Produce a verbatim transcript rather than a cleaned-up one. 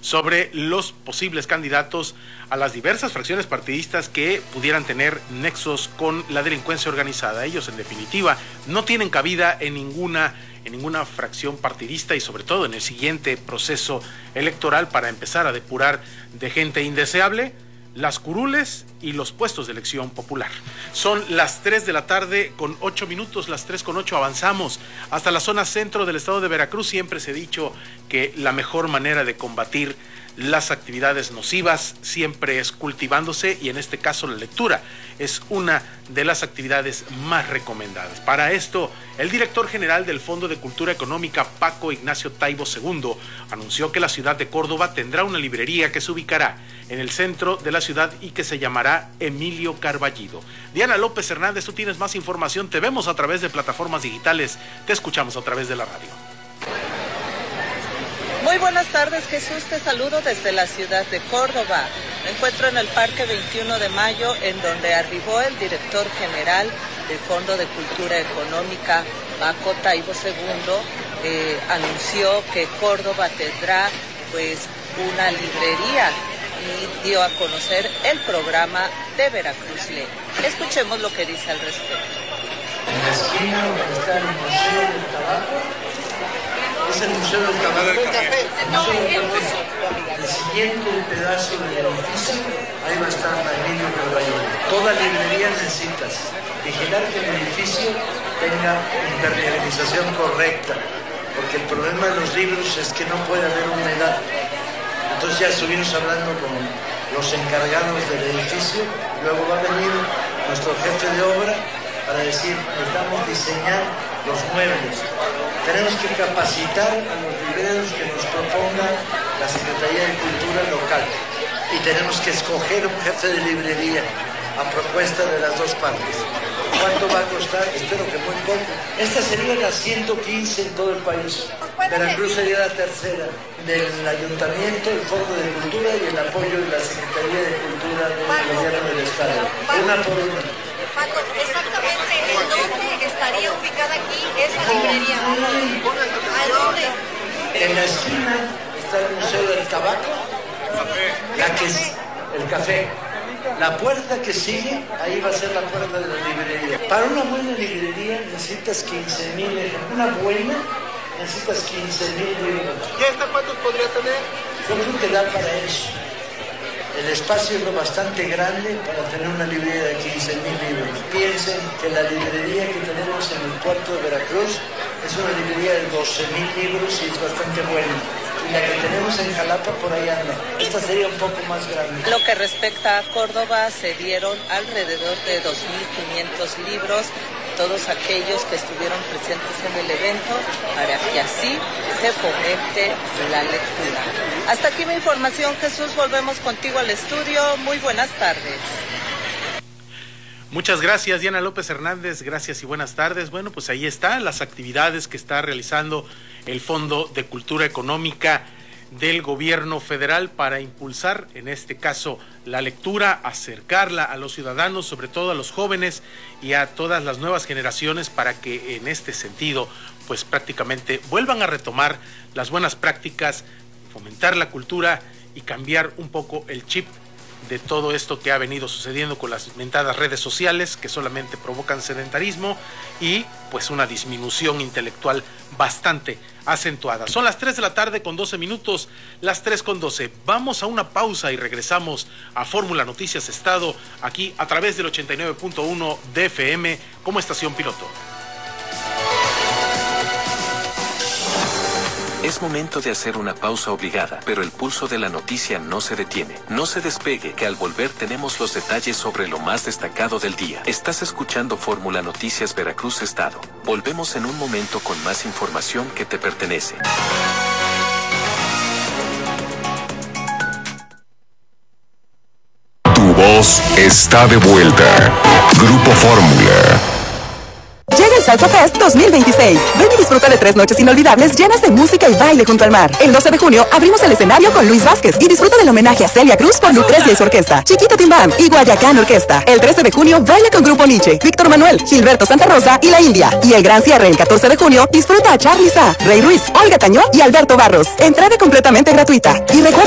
sobre los posibles candidatos a las diversas fracciones partidistas que pudieran tener nexos con la delincuencia organizada. Ellos, en definitiva, no tienen cabida en ninguna, en ninguna fracción partidista y sobre todo en el siguiente proceso electoral para empezar a depurar de gente indeseable las curules y los puestos de elección popular. Son las tres de la tarde con ocho minutos, las tres con ocho, avanzamos hasta la zona centro del estado de Veracruz. Siempre se ha dicho que la mejor manera de combatir las actividades nocivas siempre es cultivándose, y en este caso la lectura es una de las actividades más recomendadas. Para esto, el director general del Fondo de Cultura Económica, Paco Ignacio Taibo segundo, anunció que la ciudad de Córdoba tendrá una librería que se ubicará en el centro de la ciudad y que se llamará Emilio Carballido. Diana López Hernández, tú tienes más información, te vemos a través de plataformas digitales, te escuchamos a través de la radio. Muy buenas tardes, Jesús, te saludo desde la ciudad de Córdoba. Me encuentro en el Parque veintiuno de mayo, en donde arribó el director general del Fondo de Cultura Económica, Paco Taibo segundo, eh, anunció que Córdoba tendrá pues una librería y dio a conocer el programa de Veracruz Lee. Escuchemos lo que dice al respecto. En la esquina donde está el Museo del Tabaco, es el Museo del Tabaco, el café. El siguiente pedazo del edificio, ahí va a estar la Emilio Carballido. Toda librería necesitas vigilar que el edificio tenga impermeabilización correcta, porque el problema de los libros es que no puede haber humedad. Entonces ya estuvimos hablando con los encargados del edificio, luego va a venir nuestro jefe de obra para decir, necesitamos diseñar los muebles. Tenemos que capacitar a los libreros que nos proponga la Secretaría de Cultura local, y tenemos que escoger un jefe de librería a propuesta de las dos partes. ¿Cuánto va a costar? Espero que muy poco. Esta sería la ciento quince en todo el país. Veracruz sería la tercera del Ayuntamiento, el Fondo de Cultura y el apoyo de la Secretaría de Cultura del Gobierno del Estado. Una por una. Paco, exactamente, ¿en dónde estaría ubicada aquí esa librería? ¿A dónde? En la esquina está el Museo del Tabaco, la que es el café. La puerta que sigue, ahí va a ser la puerta de la librería. Para una buena librería necesitas quince mil, una buena necesitas quince mil libros. ¿Y esta cuántos podría tener? Yo creo que da para eso. El espacio es lo bastante grande para tener una librería de quince mil libros. Piensen que la librería que tenemos en el puerto de Veracruz es una librería de doce mil libros y es bastante buena. Y la que tenemos en Jalapa por ahí anda. Esta sería un poco más grande. Lo que respecta a Córdoba, se dieron alrededor de dos mil quinientos libros, todos aquellos que estuvieron presentes en el evento, para que así se fomente la lectura. Hasta aquí mi información, Jesús, volvemos contigo al estudio. Muy buenas tardes. Muchas gracias, Diana López Hernández, gracias y buenas tardes. Bueno, pues ahí están las actividades que está realizando el Fondo de Cultura Económica del Gobierno Federal para impulsar, en este caso, la lectura, acercarla a los ciudadanos, sobre todo a los jóvenes y a todas las nuevas generaciones, para que en este sentido, pues prácticamente vuelvan a retomar las buenas prácticas, fomentar la cultura y cambiar un poco el chip de todo esto que ha venido sucediendo con las mentadas redes sociales, que solamente provocan sedentarismo y pues una disminución intelectual bastante acentuada. Son las tres de la tarde con doce minutos, las tres con doce. Vamos a una pausa y regresamos a Fórmula Noticias Estado, aquí a través del ochenta y nueve punto uno de F M como estación piloto. Es momento de hacer una pausa obligada, pero el pulso de la noticia no se detiene. No se despegue, que al volver tenemos los detalles sobre lo más destacado del día. Estás escuchando Fórmula Noticias Veracruz Estado. Volvemos en un momento con más información que te pertenece. Tu voz está de vuelta. Grupo Fórmula. Llega el Salsa Fest dos mil veintiséis. Ven y disfruta de tres noches inolvidables llenas de música y baile junto al mar. El doce de junio abrimos el escenario con Luis Vázquez y disfruta del homenaje a Celia Cruz por Lucrecia y su orquesta, Chiquito Timbam y Guayacán Orquesta. El trece de junio baila con Grupo Nietzsche, Víctor Manuel, Gilberto Santa Rosa y La India. Y el gran cierre el catorce de junio disfruta a Charly Sa, Rey Ruiz, Olga Tañón y Alberto Barros. Entrada completamente gratuita. Y recuerda